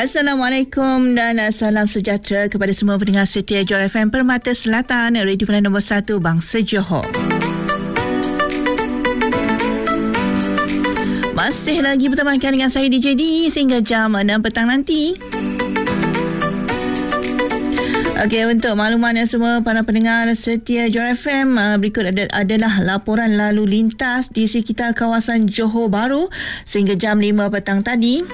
Assalamualaikum dan salam sejahtera kepada semua pendengar setia Johor FM Permata Selatan, radio pilihan nombor 1 Bangsa Johor. Masih lagi bertemankan dengan saya DJ D sehingga jam 6 petang nanti. Okey, untuk makluman semua para pendengar setia Johor FM, berikut adalah laporan lalu lintas di sekitar kawasan Johor Bahru sehingga jam 5 petang tadi.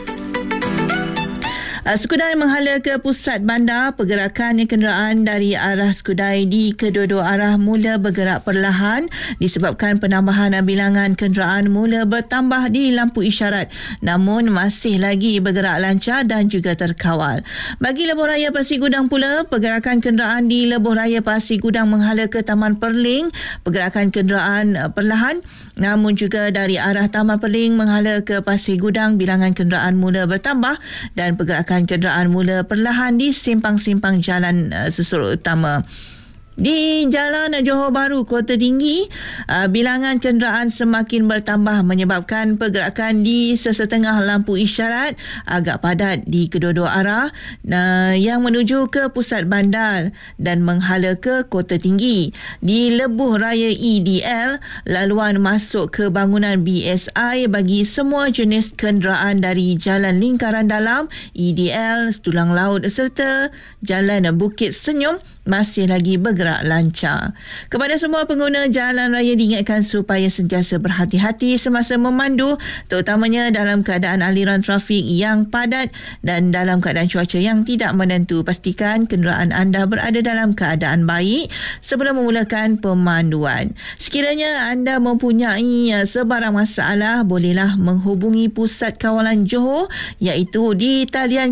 Skudai menghala ke pusat bandar, pergerakan kenderaan dari arah Skudai di kedua-dua arah mula bergerak perlahan disebabkan penambahan bilangan kenderaan mula bertambah di lampu isyarat, namun masih lagi bergerak lancar dan juga terkawal. Bagi Lebuh Raya Pasir Gudang pula, pergerakan kenderaan di Lebuh Raya Pasir Gudang menghala ke Taman Perling, pergerakan kenderaan perlahan, namun juga dari arah Taman Perling menghala ke Pasir Gudang bilangan kenderaan mula bertambah dan pergerakan kenderaan mula perlahan di simpang-simpang jalan susul utama. Di Jalan Johor Bahru Kota Tinggi, bilangan kenderaan semakin bertambah menyebabkan pergerakan di sesetengah lampu isyarat agak padat di kedua-dua arah yang menuju ke pusat bandar dan menghala ke Kota Tinggi. Di Lebuh Raya EDL, laluan masuk ke bangunan BSI bagi semua jenis kenderaan dari Jalan Lingkaran Dalam, EDL, Tulang Laut serta Jalan Bukit Senyum masih lagi bergerak lancar. Kepada semua pengguna jalan raya diingatkan supaya sentiasa berhati-hati semasa memandu, terutamanya dalam keadaan aliran trafik yang padat dan dalam keadaan cuaca yang tidak menentu. Pastikan kenderaan anda berada dalam keadaan baik sebelum memulakan pemanduan. Sekiranya anda mempunyai sebarang masalah, bolehlah menghubungi Pusat Kawalan Johor iaitu di talian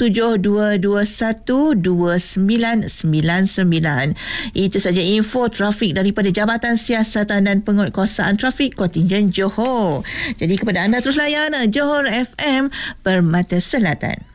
072212999. Itu saja info trafik daripada Jabatan Siasatan dan Penguatkuasaan Trafik Kontingen Johor. Jadi kepada anda terus layan Johor FM Permata Selatan.